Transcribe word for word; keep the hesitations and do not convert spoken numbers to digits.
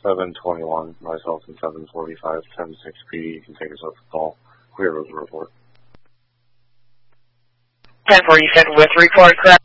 seven twenty-one, myself and seven forty-five, ten six P D. You can take us up the call. Clear was a report. ten forty-seven with report, correct?